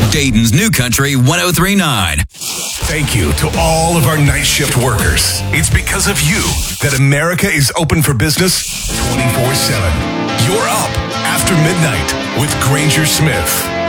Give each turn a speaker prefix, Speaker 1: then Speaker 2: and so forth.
Speaker 1: Dayton's New Country 103.9.
Speaker 2: Thank you to all of our night shift workers. It's because of you that America is open for business 24/7. You're up after midnight with Granger Smith.